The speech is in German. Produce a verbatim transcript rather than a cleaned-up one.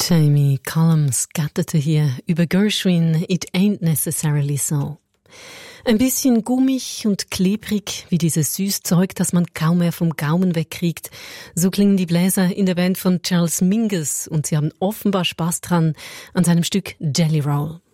Jamie Cullum scatterte hier über Gershwin It Ain't Necessarily So. Ein bisschen gummig und klebrig wie dieses Süßzeug, das man kaum mehr vom Gaumen wegkriegt. So klingen die Bläser in der Band von Charles Mingus und sie haben offenbar Spaß dran an seinem Stück Jelly Roll.